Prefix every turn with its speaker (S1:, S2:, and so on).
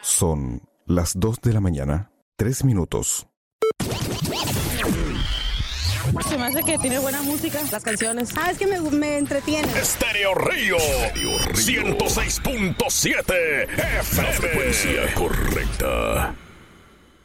S1: Son las 2 de la mañana, 3 minutos.
S2: Se me hace que tiene buena música, las canciones.
S3: Es que me entretiene.
S4: Estéreo Río 106.7 FM.
S5: La frecuencia correcta.